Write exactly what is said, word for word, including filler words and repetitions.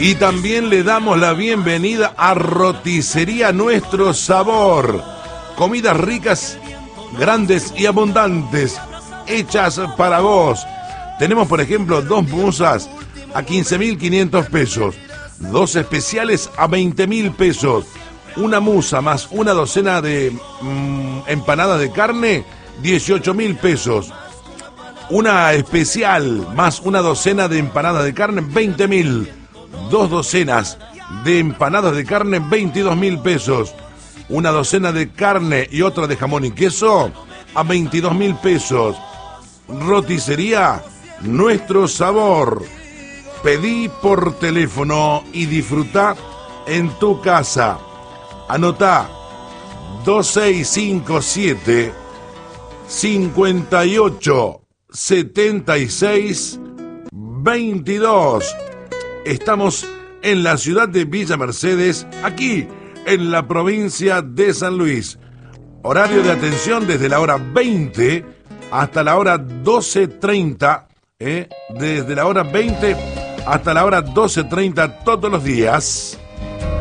Y también le damos la bienvenida a Roticería Nuestro Sabor. Comidas ricas, grandes y abundantes, hechas para vos. Tenemos, por ejemplo, dos musas a quince mil quinientos pesos, dos especiales a veinte mil pesos, una musa más una docena de mmm, empanadas de carne, dieciocho mil pesos, una especial más una docena de empanadas de carne, veinte mil, dos docenas de empanadas de carne, veintidós mil pesos, una docena de carne y otra de jamón y queso a veintidós mil pesos. Roticería Nuestro Sabor. Pedí por teléfono y disfrutá en tu casa. Anotá dos seis cinco siete, cinco ocho siete seis veintidós. Estamos en la ciudad de Villa Mercedes, aquí en la provincia de San Luis. Horario de atención desde la hora veinte hasta la hora doce treinta, ¿eh? Desde la hora veinte hasta la hora doce treinta todos los días.